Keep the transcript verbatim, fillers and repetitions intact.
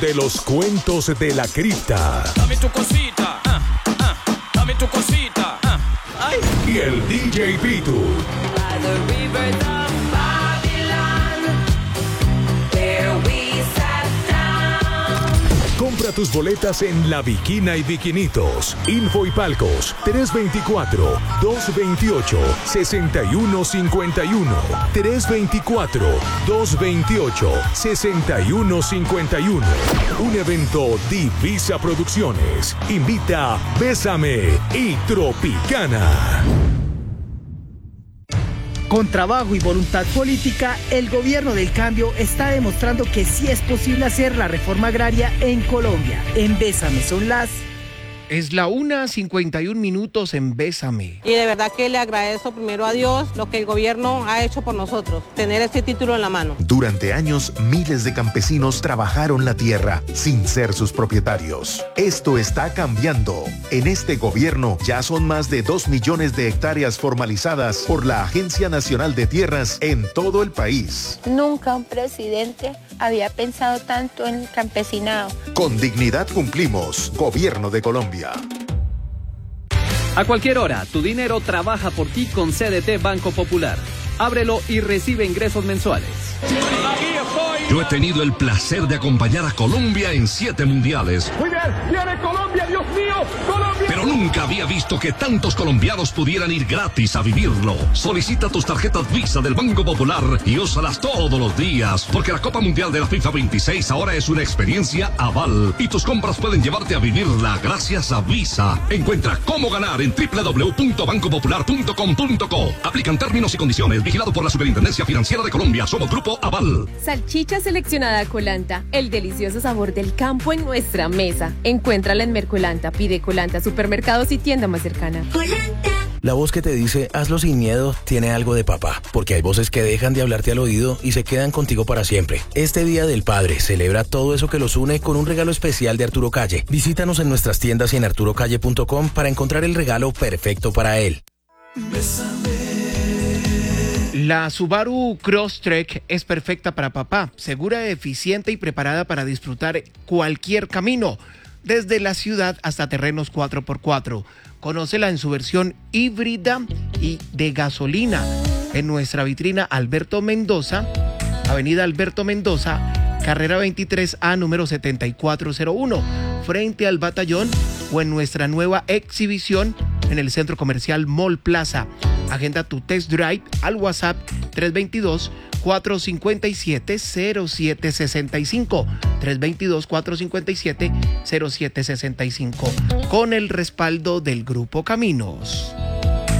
de los cuentos de la cripta. Dame tu cosita, ah, ah, dame tu cosita, ah, ay. Y el D J Pitu. By the rivers of Babylon, there we sat down. Compra tus boletas en La Viquina y Viquinitos. Info y Palcos tres veinticuatro, dos veintiocho, sesenta y uno cincuenta y uno. tres veinticuatro, dos veintiocho, sesenta y uno cincuenta y uno. Un evento Divisa Producciones. Invita Bésame y Tropicana. Con trabajo y voluntad política, el gobierno del cambio está demostrando que sí es posible hacer la reforma agraria en Colombia. En Bésame son las... Es la una cincuenta y un minutos en Bésame. Y de verdad que le agradezco primero a Dios lo que el gobierno ha hecho por nosotros, tener este título en la mano. Durante años, miles de campesinos trabajaron la tierra sin ser sus propietarios. Esto está cambiando. En este gobierno ya son más de dos millones de hectáreas formalizadas por la Agencia Nacional de Tierras en todo el país. Nunca un presidente había pensado tanto en el campesinado. Con dignidad cumplimos. Gobierno de Colombia. A cualquier hora, tu dinero trabaja por ti con C D T Banco Popular. Ábrelo y recibe ingresos mensuales. Yo he tenido el placer de acompañar a Colombia en siete mundiales. Muy bien, viene Colombia, Dios mío, Colombia. Pero nunca había visto que tantos colombianos pudieran ir gratis a vivirlo. Solicita tus tarjetas Visa del Banco Popular y úsalas todos los días, porque la Copa Mundial de la FIFA veintiséis ahora es una experiencia aval y tus compras pueden llevarte a vivirla gracias a Visa. Encuentra cómo ganar en doble u doble u doble u punto banco popular punto com punto co. Aplican términos y condiciones. Vigilado por la Superintendencia Financiera de Colombia. Somos Grupo Aval. Salchicha seleccionada Colanta, el delicioso sabor del campo en nuestra mesa. Encuéntrala en Mercolanta, pide Colanta, supermercados y tienda más cercana. Colanta. La voz que te dice, hazlo sin miedo, tiene algo de papá, porque hay voces que dejan de hablarte al oído y se quedan contigo para siempre. Este Día del Padre celebra todo eso que los une con un regalo especial de Arturo Calle. Visítanos en nuestras tiendas y en arturo calle punto com para encontrar el regalo perfecto para él. Bésame. La Subaru Crosstrek es perfecta para papá, segura, eficiente y preparada para disfrutar cualquier camino, desde la ciudad hasta terrenos cuatro por cuatro. Conócela en su versión híbrida y de gasolina en nuestra vitrina Alberto Mendoza, Avenida Alberto Mendoza, carrera veintitrés A, número setenta y cuatro cero uno, frente al Batallón, o en nuestra nueva exhibición en el Centro Comercial Mall Plaza. Agenda tu test drive al WhatsApp tres dos dos, cuatro cinco siete, cero siete seis cinco, tres dos dos, cuatro cinco siete, cero siete seis cinco, con el respaldo del Grupo Caminos.